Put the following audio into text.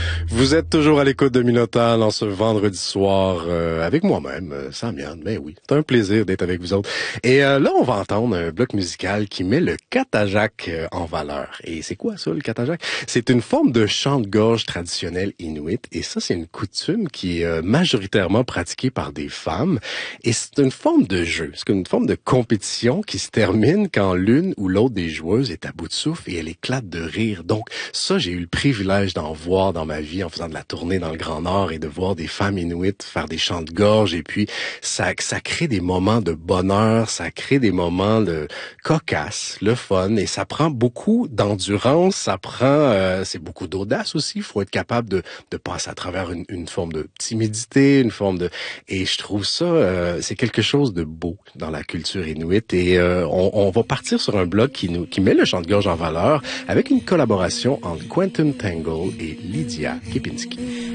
Vous êtes toujours à l'écoute de Minotaur en ce vendredi soir avec moi-même, Samian. Mais oui, c'est un plaisir d'être avec vous autres. Et là, on va entendre un bloc musical qui met le Katajac en valeur. Et c'est quoi ça, le Katajac? C'est une forme de chant de gorge traditionnel inuit. Et ça, c'est une coutume qui est majoritairement pratiquée par des femmes. Et c'est une forme de jeu. C'est une forme de compétition qui se termine quand l'une ou l'autre des joueuses est à bout de souffle et elle éclate de rire. Donc, ça, j'ai eu le privilège d'en voir dans ma vie en faisant de la tournée dans le Grand Nord et de voir des femmes inuites faire des chants de gorge. Et puis, ça crée des moments de bonheur, ça crée des moments de cocasse, le fun. Et ça prend beaucoup d'endurance, ça prend, c'est beaucoup d'audace aussi. Il faut être capable de passer à travers une forme de timidité, une forme de... Et je trouve ça, c'est quelque chose de beau dans la culture inuite. Et on va partir sur un blog qui met le chant de gorge en valeur avec une collaboration entre Quentin Tangle et Lydia Kipinski.